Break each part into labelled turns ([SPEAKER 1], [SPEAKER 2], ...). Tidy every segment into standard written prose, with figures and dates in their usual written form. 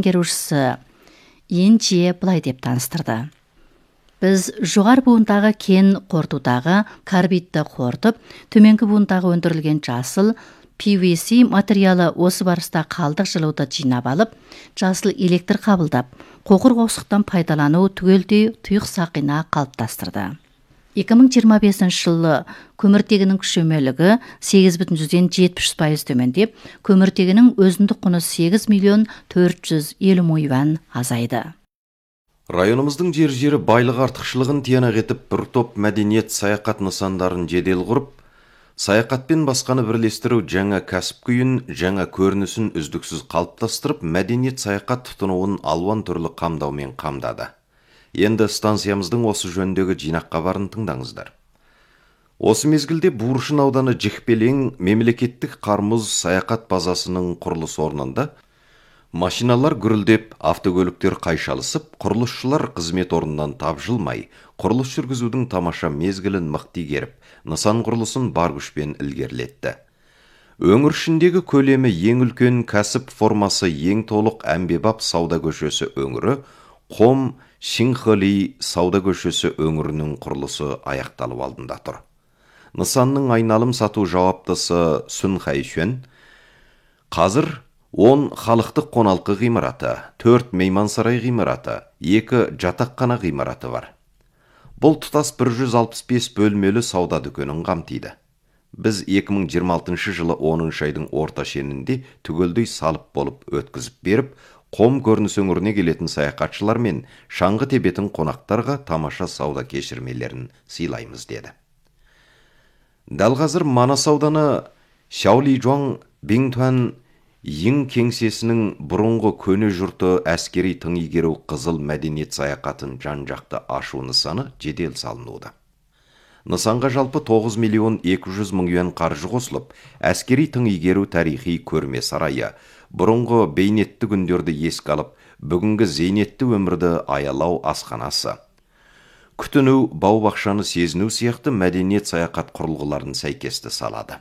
[SPEAKER 1] меңгерушісі Енче былай деп таныстырды. Біз жоғары буындағы кен қорытудағы карбидті қорытып, төменгі буындағы өндірілген жасыл PVC материалы осы барыста қалдық жылуды жинап алып, жасыл электр қабылдап, қоқыр қоқсықтан пайдалану түгелдей тұйық сақина қалыптастырды. 2025 жылы көміртегінің күшемелігі 8,70% төмендеп, көміртегінің өзіндік құны 8.450 мың юан азайды.
[SPEAKER 2] Районымыздың жері байлық артықшылығын тиянақ етіп, бір топ мәдениет саяхат нысандарын жедел құрып, саяхатпен басқаны бірлестіру жаңа кәсіп күйін, жаңа көрінісін үздіксіз қалыптастырып, мәдениет саяхат тұтынуын алуан түрлі қамдаумен қамдады. Енді станциямыздың осы жөндегі жинақ хабарын тыңдаңыздар. Осы мезгілде Буыршын ауданы Жікпелең мемлекеттік қармыз саяхат базасының құрылыс орнында машиналар гүрілдеп, автокөліктер қайшалысып, құрылысшылар қызмет орнынан тапжылмай, құрылыс жүргізудің тамаша мезгілін мықты игеріп, нысан құрылысын бар күшпен ілгерілетті. Өңір ішіндегі көлемі ең үлкен, кәсіп формасы ең толық әмбебап сауда көшесі өңірі Қом Шинхали сауда көшесі өңірінің құрылысы аяқталып алдында тұр. Нысанның айналым сату жауаптысы Сүн Хайшен қазір 10 халықтық қоналқы ғимараты, 4 меймансарай ғимараты, 2 жатақхана ғимараты бар. Бұл тұтас 165 бөлмелі сауда дүкенін қамтиды. Біз 2026 жылы 10 айдың орта шенінде түгелдей салып болып өткізіп беріп, Қом көрініс өңіріне келетін саяхатшылар мен шаңғы тебетін қонақтарға тамаша сауда кешірмелерін сыйлаймыз деді. Дәл қазір Манас ауданы Шаолижуан Биңтуан ең кеңсесінің бұрынғы көне жұрты әскери тың игеру қызыл мәдениет саяхатын жан-жақты ашу нысаны жедел салынуда. Нысанға жалпы 9.200.000 юан қаржы қосылып, әскери тың игеру тарихи көрме сарайы, бұрынғы бейнетті күндерді еске алып, бүгінгі зейнетті өмірді аялау асханасы, күтіну, бау-бақшаны сезіну сияқты мәдениет саяхат құрылғыларын сәйкесті салады.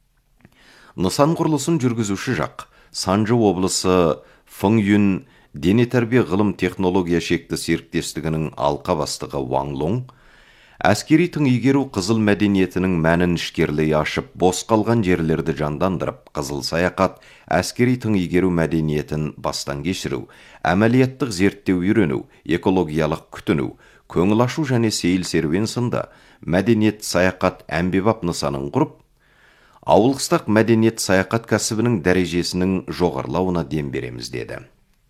[SPEAKER 2] Нысан құрылысын жүргізуші жақ Санжы облысы Фыңюн дене тәрбие ғылым технология шекті серіктестігінің алқа бастығы Ваң Лоң, әскери тың игеру қызыл мәдениетінің мәнін ішкерлей ашып, бос қалған жерлерді жандандырып, қызыл саяхат, әскери тың игеру мәдениетін бастан кешіру, әмәлияттық зерттеу үйрену, экологиялық күтіну, көңіл ашу және сейіл серуен сынды мәдениет саяхат әмбебап нысанын құрып, ауылқыстақ мәдениет саяхат кәсібінің дәрежесінің жоғарылауына дем береміз деді.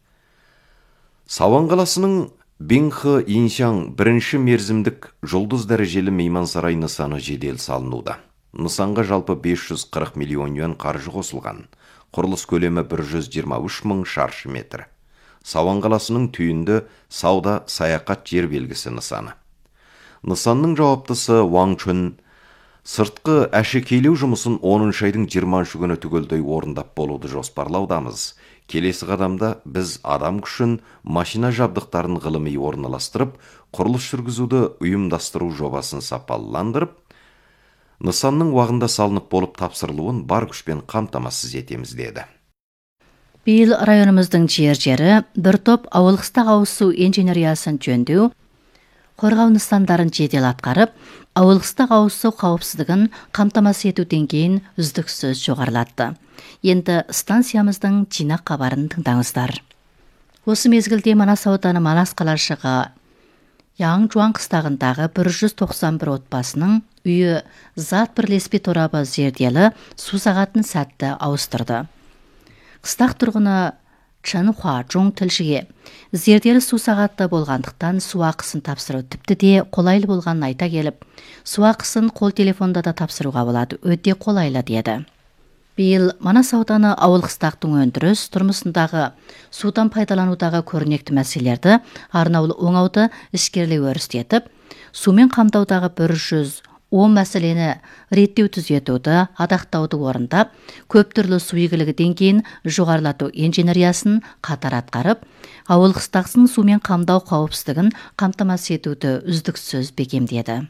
[SPEAKER 2] Сауан қаласының Биңхы Иншаң бірінші мерзімдік жұлдыз дәрежелі меймансарай нысаны жедел салынуда. Нысанға жалпы 540 миллион юан қаржы қосылған. Құрылыс көлемі 123 мың шаршы метр. Сауан қаласының түйінді сауда саяхат жер белгісі нысаны. Нысанның жауаптысы Ваң Чүн сыртқы әшекейлеу жұмысын 10 айдың 20 күні түгелдей орындап болуды жоспарлаудамыз. Келесі қадамда біз адам күшін, машина жабдықтарын ғылыми орналастырып, құрылыс жүргізуді ұйымдастыру жобасын сапалыландырып, нысанның уағында салынып болып тапсырылуын бар күшпен қамтамасыз етеміз деді.
[SPEAKER 1] Биыл районымыздың жері бір топ ауылқыстақ ауызсу инженериясын жөндеу, қорғау нысандарын жедел атқарып, ауылқыстақ ауызсу қауіпсіздігін қамтамасыз ету деңгейін үздіксіз жоғарылатты. Енді станциямыздың жинақ хабарын тыңдаңыздар. Осы мезгілде Манас ауданы Манас қалашығы Яңжуан қыстағындағы 191 отбасының үйі зат бірлеспе торабы зерделі су сағатын сәтті ауыстырды. Қыстақ тұрғыны Чын Хуажун тілшіге зерделі су сағаты болғандықтан су ақысын тапсыру тіпті де қолайлы болғанын айта келіп, су ақысын қол телефонда да тапсыруға болады, өте қолайлы деді. Биыл Манас ауданы ауыл-қыстақтың өндіріс тұрмысындағы судан пайдаланудағы көрнекті мәселелерді арнаулы оңауды ішкерлей өрістетіп, сумен қамтаудағы 110 мәселені реттеу түзетуді, адақтауды орындап, көп түрлі су игілігі деңгейін жоғарылату инженериясын қатар атқарып, ауыл-қыстақтың сумен қамтау қауіпсіздігін қамтамасыз етуді үздіксіз бекемдеді.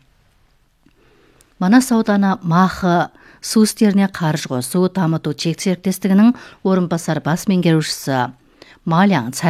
[SPEAKER 1] Манас ауданы Махы су істеріне қаржы қосу дамыту чек серіктестігінің орынбасар бас меңгерушісі Маляң